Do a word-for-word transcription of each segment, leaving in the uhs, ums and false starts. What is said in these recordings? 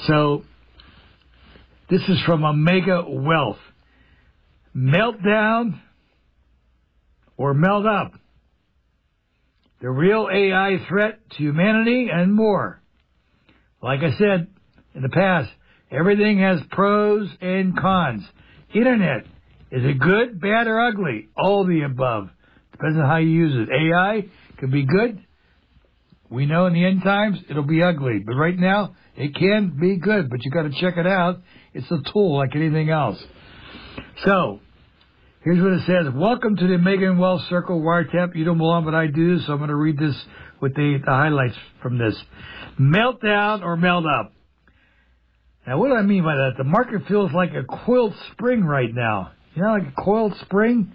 So, this is from Omega Wealth. Meltdown or melt up? The real A I threat to humanity and more. Like I said in the past, everything has pros and cons. Internet, is it good, bad, or ugly? All the above. Depends on how you use it. A I could be good. We know in the end times it'll be ugly. But right now, it can be good. But you got to check it out. It's a tool like anything else. So, here's what it says. Welcome to the Omega Wealth Circle Wiretap. You don't belong, but I do, so I'm going to read this with the, the highlights from this. Meltdown or melt up? Now, what do I mean by that? The market feels like a coiled spring right now. You know, like a coiled spring?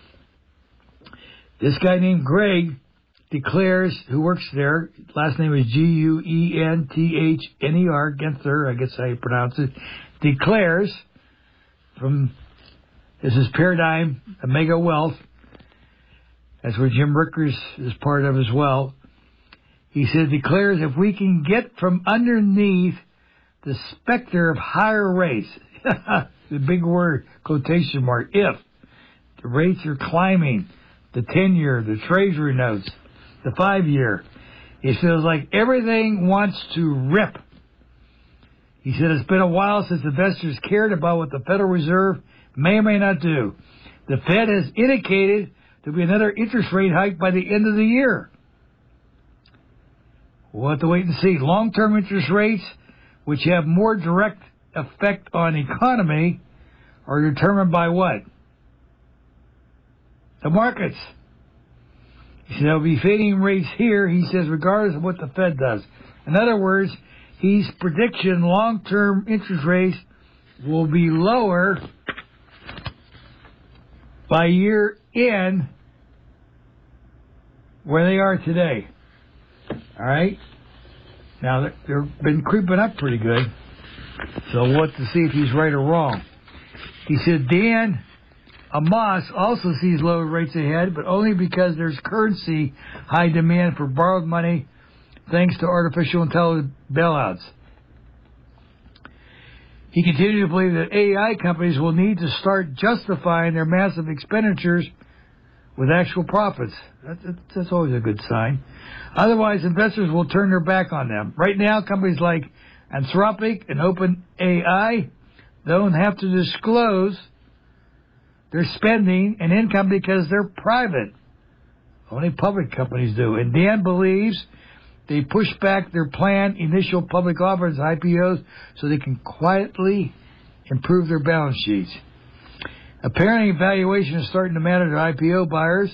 This guy named Greg declares, who works there, last name is G U E N T H N E R, Genther, I guess how you pronounce it, declares from... This is Paradigm, Omega Wealth. That's where Jim Rickers is part of as well. He says, declares if we can get from underneath the specter of higher rates, the big word, quotation mark, if the rates are climbing, the ten-year, the treasury notes, the five-year, he feels like everything wants to rip. He said it's been a while since investors cared about what the Federal Reserve may or may not do. The Fed has indicated there'll be another interest rate hike by the end of the year. We'll have to wait and see. Long-term interest rates, which have more direct effect on the economy, are determined by what? The markets. He said there'll be fading rates here, he says, regardless of what the Fed does. In other words, he's prediction long-term interest rates will be lower by year end where they are today. All right? Now, they've been creeping up pretty good. So we'll have to see if he's right or wrong. He said Dan Amos also sees lower rates ahead, but only because there's currency high demand for borrowed money thanks to artificial intelligence bailouts. He continued to believe that A I companies will need to start justifying their massive expenditures with actual profits. That's, that's always a good sign. Otherwise, investors will turn their back on them. Right now, companies like Anthropic and OpenAI don't have to disclose their spending and income because they're private. Only public companies do. And Dan believes they push back their planned initial public offerings, I P Os, so they can quietly improve their balance sheets. Apparently, valuation is starting to matter to I P O buyers.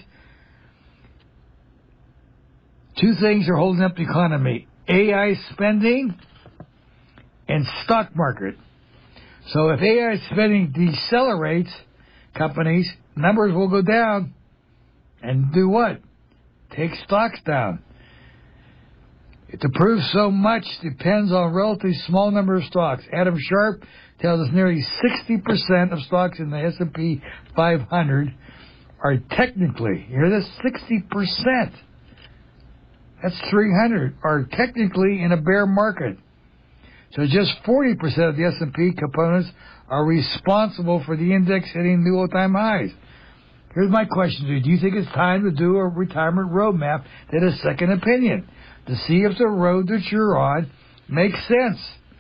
Two things are holding up the economy: A I spending and stock market. So if A I spending decelerates, companies, numbers will go down. And do what? Take stocks down. To prove so much depends on a relatively small number of stocks. Adam Sharp tells us nearly sixty percent of stocks in the S and P five hundred are technically, you hear this, sixty percent. That's three hundred, are technically in a bear market. So just forty percent of the S and P components are responsible for the index hitting new all-time highs. Here's my question to you. Do you think it's time to do a retirement roadmap that is second opinion to see if the road that you're on makes sense?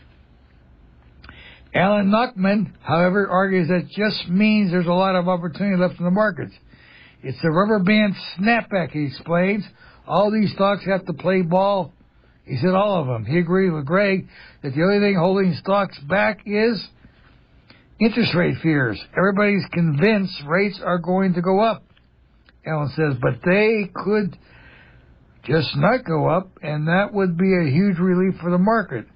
Alan Nachman, however, argues that just means there's a lot of opportunity left in the markets. It's the rubber band snapback, he explains. All these stocks have to play ball. He said all of them. He agreed with Greg that the only thing holding stocks back is interest rate fears. Everybody's convinced rates are going to go up, Alan says, but they could just not go up, and that would be a huge relief for the market.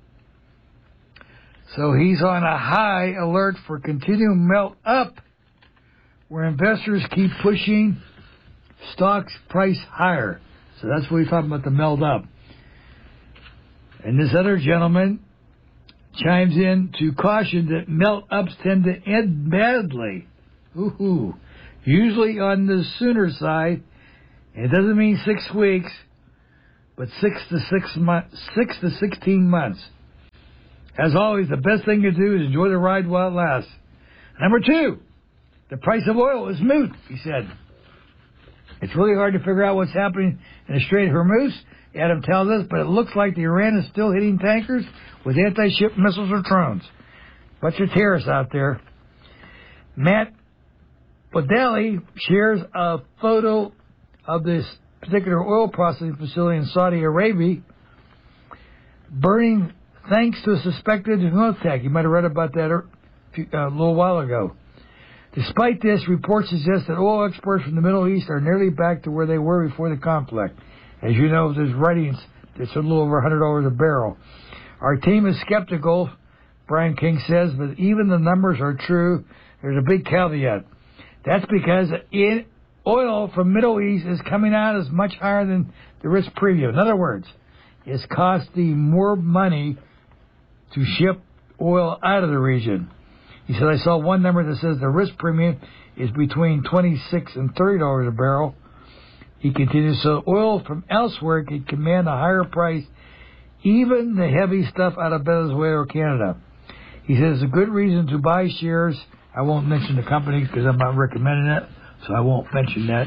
So he's on a high alert for continuing melt up, where investors keep pushing stocks price higher. So that's what we're talking about, the melt up. And this other gentleman chimes in to caution that melt-ups tend to end badly. Ooh, usually on the sooner side. It doesn't mean six weeks, but six to six months, six to sixteen months. As always, the best thing to do is enjoy the ride while it lasts. Number two, the price of oil is moot, he said. It's really hard to figure out what's happening in the Strait of Hormuz, Adam tells us, but it looks like the Iran is still hitting tankers with anti-ship missiles or drones. Bunch of terrorists out there. Matt Bodali shares a photo of this particular oil processing facility in Saudi Arabia burning thanks to a suspected drone attack. You might have read about that a, few, a little while ago. Despite this, reports suggest that oil exports from the Middle East are nearly back to where they were before the conflict. As you know, there's writings, it's a little over one hundred dollars a barrel. Our team is skeptical, Brian King says, but even the numbers are true. There's a big caveat. That's because in oil from Middle East is coming out as much higher than the risk premium. In other words, it's costing more money to ship oil out of the region. He said, I saw one number that says the risk premium is between twenty-six and thirty dollars a barrel. He continues, so oil from elsewhere can command a higher price, even the heavy stuff out of Venezuela or Canada. He says it's a good reason to buy shares. I won't mention the company because I'm not recommending it, so I won't mention that.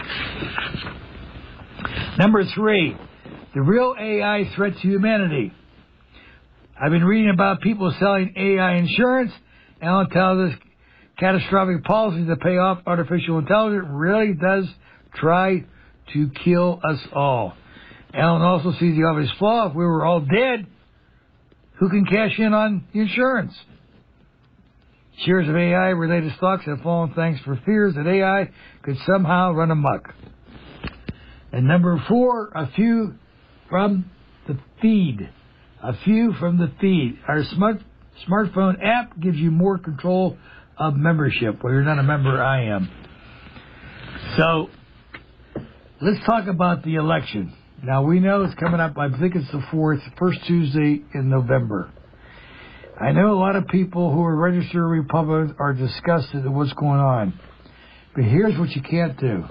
Number three, the real A I threat to humanity. I've been reading about people selling A I insurance. Alan tells us catastrophic policies to pay off artificial intelligence really does try to kill us all. Alan also sees the obvious flaw. If we were all dead, who can cash in on the insurance? Shares of A I-related stocks have fallen thanks for fears that A I could somehow run amok. And number four, a few from the feed. A few from the feed. Our smart, smartphone app gives you more control of membership. Well, you're not a member, I am. So, let's talk about the election. Now, we know it's coming up, I think it's the fourth, first Tuesday in November. I know a lot of people who are registered Republicans are disgusted at what's going on. But here's what you can't do.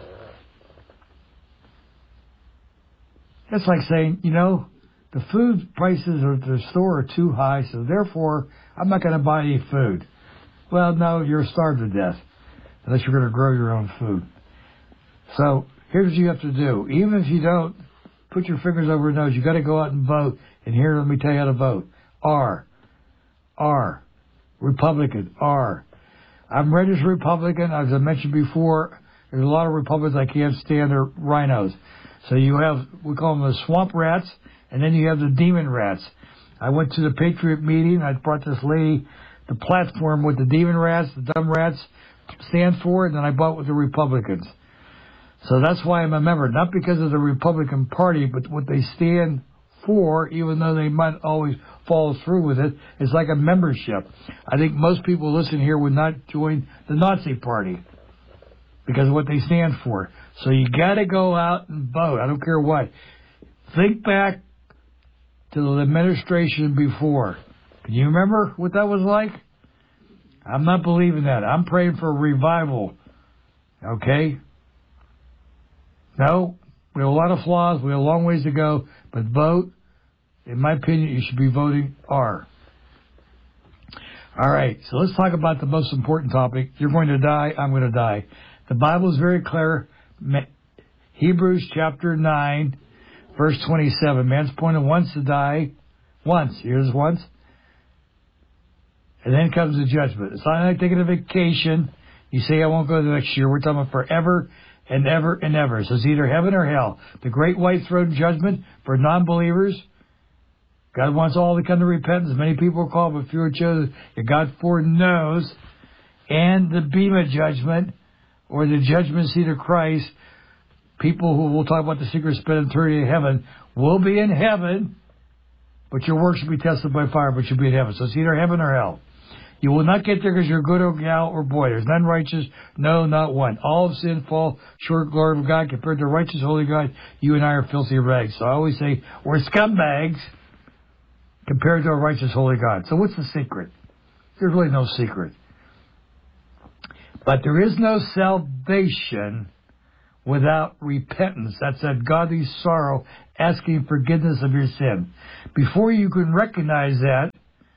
That's like saying, you know, the food prices at the store are too high, so therefore I'm not going to buy any food. Well, no, you're starved to death, unless you're going to grow your own food. So here's what you have to do. Even if you don't put your fingers over your nose, you got to go out and vote. And here, let me tell you how to vote. R. R. Republican. R. I'm registered Republican. As I mentioned before, there's a lot of Republicans I can't stand. They're rhinos. So you have, we call them the swamp rats, and then you have the demon rats. I went to the Patriot meeting. I brought this lady the platform with the demon rats, the dumb rats stand for, and then I bought with the Republicans. So that's why I'm a member, not because of the Republican Party, but what they stand for, even though they might always follow through with it. It's like a membership. I think most people listening here would not join the Nazi Party because of what they stand for. So you got to go out and vote. I don't care what. Think back to the administration before. Can you remember what that was like? I'm not believing that. I'm praying for a revival. Okay? No, we have a lot of flaws. We have a long ways to go. But vote, in my opinion, you should be voting R. All right, so let's talk about the most important topic. You're going to die. I'm going to die. The Bible is very clear. Hebrews chapter nine, verse twenty-seven. Man's appointed once to die. Once. Here's once. And then comes the judgment. It's not like taking a vacation. You say, I won't go the next year. We're talking about forever and ever and ever. So it's either heaven or hell. The great white throne judgment for non-believers. God wants all to come to repentance. Many people are called, but few are chosen. God foreknows. And the Bema judgment, or the judgment seat of Christ. People who will talk about the secret spend eternity in heaven will be in heaven, but your works will be tested by fire, but you'll be in heaven. So it's either heaven or hell. You will not get there because you're good or gal or boy. There's none righteous, no, not one. All of sin fall short of the glory of God. Compared to righteous, holy God, you and I are filthy rags. So I always say we're scumbags compared to a righteous, holy God. So what's the secret? There's really no secret. But there is no salvation without repentance. That's that godly sorrow, asking forgiveness of your sin. Before you can recognize that,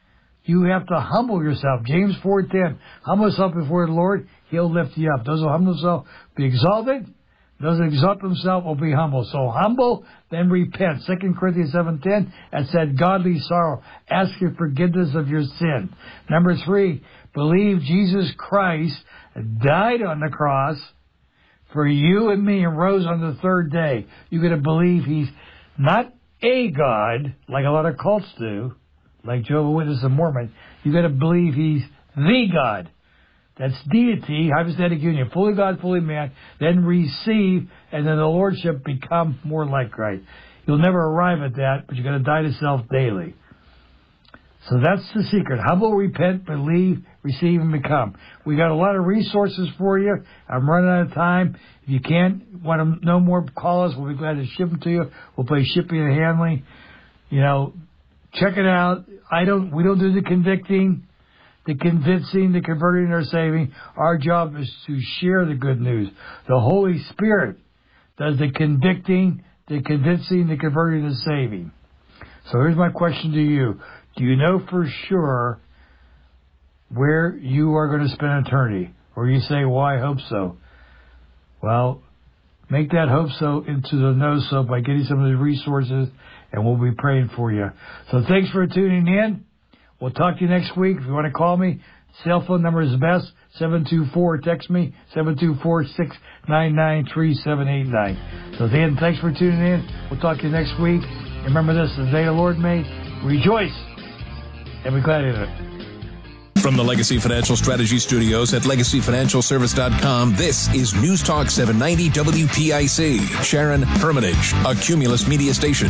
You have to humble yourself. James four ten, humble yourself before the Lord, he'll lift you up. Those who humble themselves be exalted. Those who exalt themselves will be humble. So humble, then repent. Second Corinthians seven ten, and said godly sorrow. Ask for forgiveness of your sin. Number three, believe Jesus Christ died on the cross for you and me and rose on the third day. You've got to believe he's not a God, like a lot of cults do, like Jehovah's Witness and Mormon. You've got to believe he's the God. That's deity, hypostatic union, fully God, fully man, then receive, and then the Lordship become more like Christ. You'll never arrive at that, but you've got to die to self daily. So that's the secret. Humble, repent, believe, receive, and become. We got a lot of resources for you. I'm running out of time. If you can't want to know more, call us. We'll be glad to ship them to you. We'll pay shipping and handling. You know, check it out. I don't. We don't do the convicting, the convincing, the converting, or saving. Our job is to share the good news. The Holy Spirit does the convicting, the convincing, the converting, the saving. So here's my question to you. Do you know for sure where you are going to spend eternity? Or you say, well, I hope so. Well, make that hope so into the know so by getting some of the resources, and we'll be praying for you. So thanks for tuning in. We'll talk to you next week. If you want to call me, cell phone number is the best, seven two four, text me, seven two four, six nine nine, three seven eight nine. So Dan, thanks for tuning in. We'll talk to you next week. And remember this, the day the Lord made, rejoice and be glad in it. From the Legacy Financial Strategy Studios at legacy financial service dot com, this is News Talk seven ninety W P I C. Sharon Hermitage, a Cumulus media station.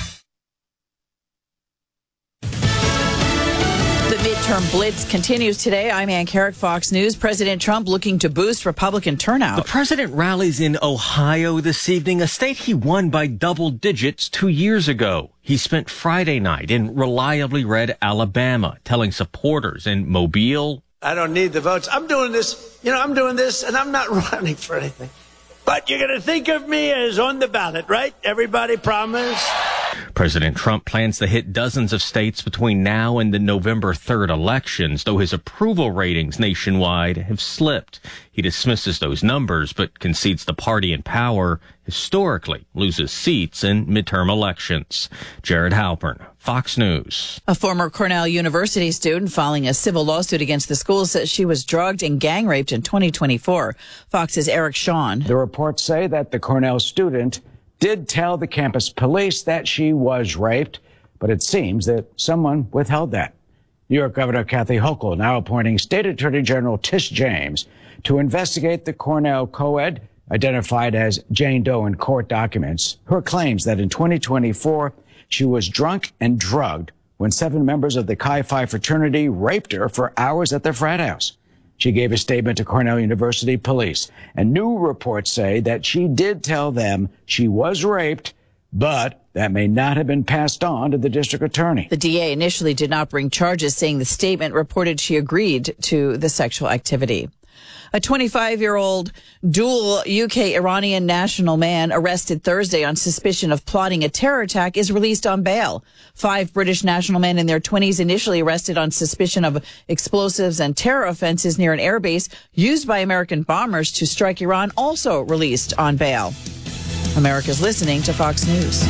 Midterm blitz continues today. I'm Ann Carrick, Fox News. President Trump looking to boost Republican turnout. The president rallies in Ohio this evening, a state he won by double digits two years ago. He spent Friday night in reliably red Alabama, telling supporters in Mobile, I don't need the votes. I'm doing this, you know, I'm doing this, and I'm not running for anything. But you're going to think of me as on the ballot, right? Everybody promise? President Trump plans to hit dozens of states between now and the November third elections, though his approval ratings nationwide have slipped. He dismisses those numbers, but concedes the party in power historically loses seats in midterm elections. Jared Halpern, Fox News. A former Cornell University student filing a civil lawsuit against the school says she was drugged and gang raped in twenty twenty-four. Fox's Eric Shawn. The reports say that the Cornell student did tell the campus police that she was raped, but it seems that someone withheld that. New York Governor Kathy Hochul now appointing State Attorney General Tish James to investigate the Cornell co-ed, identified as Jane Doe in court documents, her claims that in twenty twenty-four she was drunk and drugged when seven members of the Chi Phi fraternity raped her for hours at their frat house. She gave a statement to Cornell University police, and new reports say that she did tell them she was raped, but that may not have been passed on to the district attorney. The D A initially did not bring charges, saying the statement reported she agreed to the sexual activity. A twenty-five-year-old dual U K-Iranian national man arrested Thursday on suspicion of plotting a terror attack is released on bail. Five British national men in their twenties initially arrested on suspicion of explosives and terror offenses near an airbase used by American bombers to strike Iran, also released on bail. America's listening to Fox News.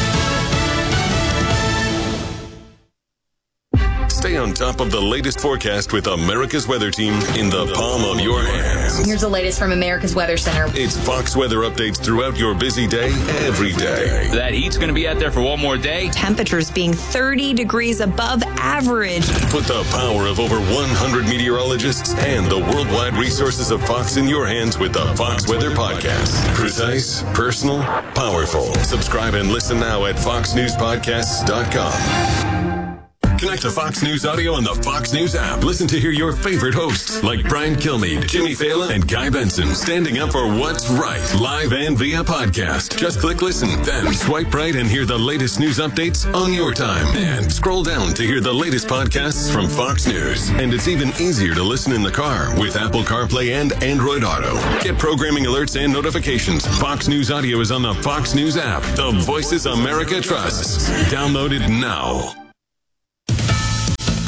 Stay on top of the latest forecast with America's Weather Team in the palm of your hands. Here's the latest from America's Weather Center. It's Fox weather updates throughout your busy day, every day. That heat's going to be out there for one more day. Temperatures being thirty degrees above average. Put the power of over one hundred meteorologists and the worldwide resources of Fox in your hands with the Fox Weather Podcast. Precise, personal, powerful. Subscribe and listen now at fox news podcasts dot com. Connect to Fox News Audio on the Fox News app. Listen to hear your favorite hosts like Brian Kilmeade, Jimmy Fallon, and Guy Benson standing up for what's right, live and via podcast. Just click listen, then swipe right and hear the latest news updates on your time. And scroll down to hear the latest podcasts from Fox News. And it's even easier to listen in the car with Apple CarPlay and Android Auto. Get programming alerts and notifications. Fox News Audio is on the Fox News app. The voices America trusts. Download it now.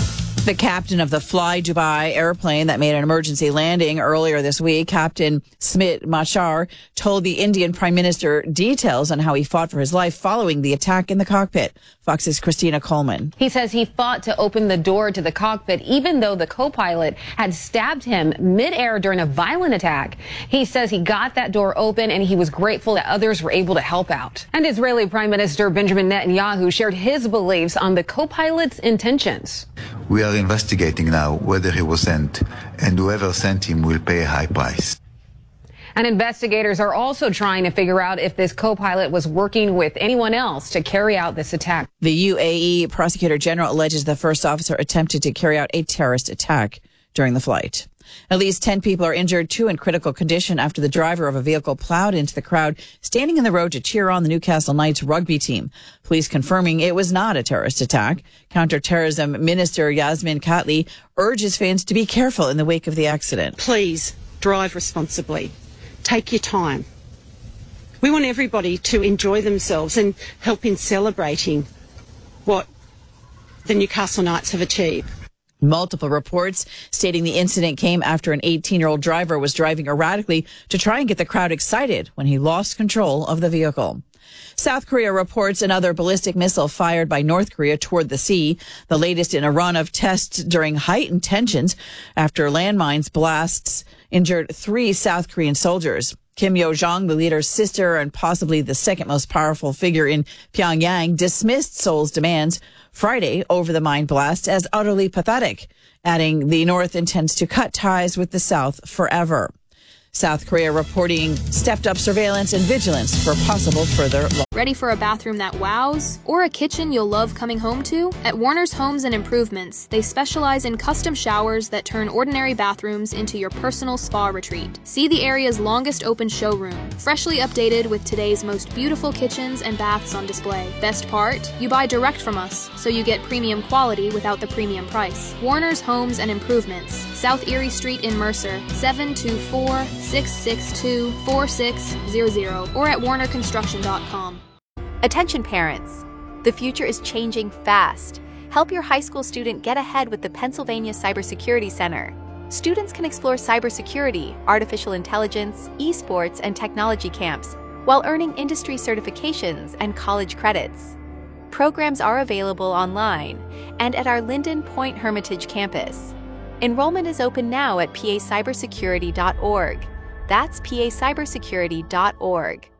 The captain of the Fly Dubai airplane that made an emergency landing earlier this week, Captain Smit Machar, told the Indian Prime Minister details on how he fought for his life following the attack in the cockpit. Fox's Christina Coleman. He says he fought to open the door to the cockpit even though the co-pilot had stabbed him midair during a violent attack. He says he got that door open and he was grateful that others were able to help out. And Israeli Prime Minister Benjamin Netanyahu shared his beliefs on the co-pilot's intentions. We are investigating now whether he was sent, and whoever sent him will pay a high price. And investigators are also trying to figure out if this co-pilot was working with anyone else to carry out this attack. The U A E Prosecutor General alleges the first officer attempted to carry out a terrorist attack during the flight. At least ten people are injured, two in critical condition after the driver of a vehicle plowed into the crowd standing in the road to cheer on the Newcastle Knights rugby team. Police confirming it was not a terrorist attack. Counterterrorism Minister Yasmin Khatli urges fans to be careful in the wake of the accident. Please drive responsibly. Take your time. We want everybody to enjoy themselves and help in celebrating what the Newcastle Knights have achieved. Multiple reports stating the incident came after an eighteen-year-old driver was driving erratically to try and get the crowd excited when he lost control of the vehicle. South Korea reports another ballistic missile fired by North Korea toward the sea, the latest in a run of tests during heightened tensions after landmines blasts injured three South Korean soldiers. Kim Yo-jong, the leader's sister and possibly the second most powerful figure in Pyongyang, dismissed Seoul's demands Friday over the mine blast as utterly pathetic, adding the North intends to cut ties with the South forever. South Korea reporting stepped-up surveillance and vigilance for possible further loss. Ready for a bathroom that wows? Or a kitchen you'll love coming home to? At Warner's Homes and Improvements, they specialize in custom showers that turn ordinary bathrooms into your personal spa retreat. See the area's longest open showroom, freshly updated with today's most beautiful kitchens and baths on display. Best part? You buy direct from us, so you get premium quality without the premium price. Warner's Homes and Improvements, South Erie Street in Mercer, seven two four, six six two, four six zero zero, or at warner construction dot com. Attention parents, the future is changing fast. Help your high school student get ahead with the Pennsylvania Cybersecurity Center. Students can explore cybersecurity, artificial intelligence, esports, and technology camps while earning industry certifications and college credits. Programs are available online and at our Linden Point Hermitage campus. Enrollment is open now at p a cybersecurity dot org. That's p a cybersecurity dot org.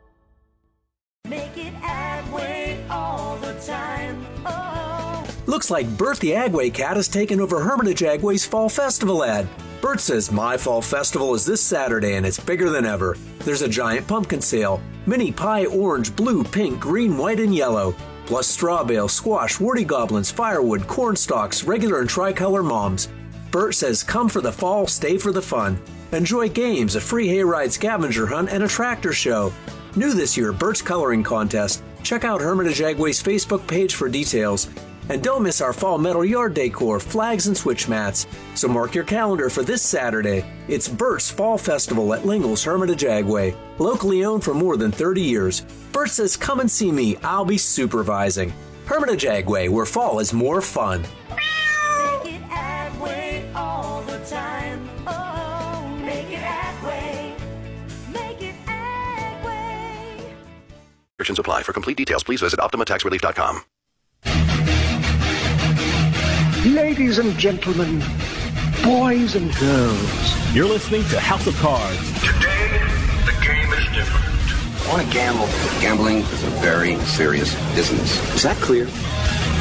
Make it Agway all the time. Oh. Looks like Bert the Agway cat has taken over Hermitage Agway's Fall Festival ad. Bert says my Fall Festival is this Saturday and it's bigger than ever. There's a giant pumpkin sale, mini pie orange, blue, pink, green, white, and yellow, plus straw bale, squash, warty goblins, firewood, corn stalks, regular and tricolor moms. Bert says come for the fall, stay for the fun. Enjoy games, a free hayride scavenger hunt, and a tractor show. New this year, Bert's Coloring Contest. Check out Hermitage Agway's Facebook page for details. And don't miss our fall metal yard decor, flags, and switch mats. So mark your calendar for this Saturday. It's Bert's Fall Festival at Lingle's Hermitage Agway. Locally owned for more than thirty years. Bert says come and see me, I'll be supervising. Hermitage Agway, where fall is more fun. Make it Agway all the time. Oh, make it Agway. Make it Agway. Restrictions apply. For complete details, please visit optima tax relief dot com. Ladies and gentlemen, boys and girls, you're listening to House of Cards. Today, the game is different. I want to gamble. Gambling is a very serious business. Is that clear?